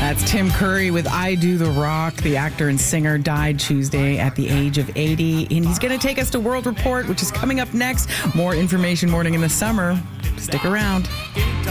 That's Tim Curry with I Do the Rock. The actor and singer died Tuesday at the age of 80. And he's going to take us to World Report, which is coming up next. More information morning in the summer. Stick around.